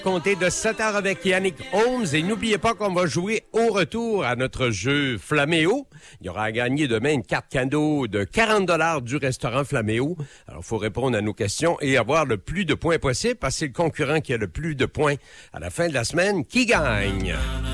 Comptez de 7h avec Yannick Holmes et n'oubliez pas qu'on va jouer au retour à notre jeu Flaméo. Il y aura à gagner demain une carte cadeau de 40$ du restaurant Flaméo. Alors, il faut répondre à nos questions et avoir le plus de points possible parce que c'est le concurrent qui a le plus de points à la fin de la semaine qui gagne.